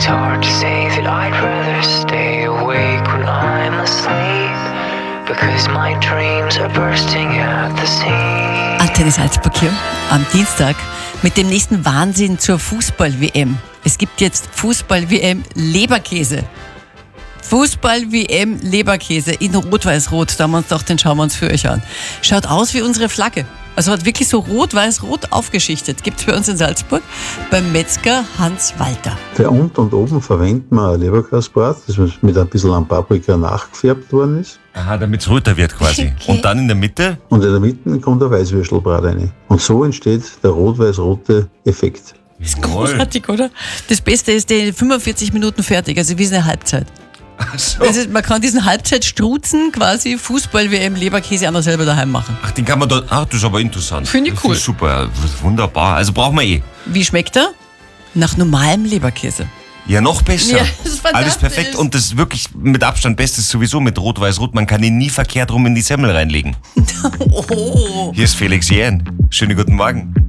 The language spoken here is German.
It's hard to say that I'd rather stay awake when I'm asleep, because my dreams are bursting at the seams. Antenne Salzburg hier am Dienstag mit dem nächsten Wahnsinn zur Fußball-WM. Es gibt jetzt Fußball-WM Leberkäse. Fußball-WM Leberkäse in Rot-Weiß-Rot. Da haben wir uns gedacht, den schauen wir uns für euch an. Schaut aus wie unsere Flagge. Also hat wirklich so rot-weiß-rot aufgeschichtet. Gibt es bei uns in Salzburg beim Metzger Hans Walter. Für unten und oben verwenden wir ein Leberkäsebrat, das mit ein bisschen an Paprika nachgefärbt worden ist. Aha, damit es röter wird quasi. Okay. Und dann in der Mitte? Und in der Mitte kommt ein Weißwürstelbrat rein. Und so entsteht der rot-weiß-rote Effekt. Ist großartig, oder? Das Beste ist, der 45 Minuten fertig, also wie eine Halbzeit. Ach so. Das ist, man kann diesen Halbzeitstrutzen quasi Fußball-WM Leberkäse auch noch selber daheim machen. Ach, den kann man dort. Ach, das ist aber interessant. Finde ich Das cool. ist super, wunderbar. Also brauchen wir eh. Wie schmeckt er? Nach normalem Leberkäse. Ja, noch besser. Ja, das ist fantastisch. Alles perfekt und das ist wirklich mit Abstand Bestes sowieso mit Rot-Weiß-Rot. Man kann ihn nie verkehrt rum in die Semmel reinlegen. Oh. Hier ist Felix Jähn. Schönen guten Morgen.